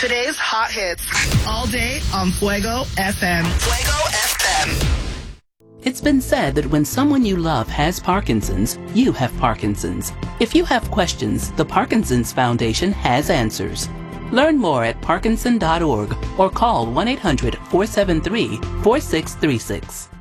Today's hot hits. All day on Fuego FM. Fuego FM. It's been said that when someone you love has Parkinson's, you have Parkinson's. If you have questions, the Parkinson's Foundation has answers. Learn more at parkinson.org or call 1-800-473-4636.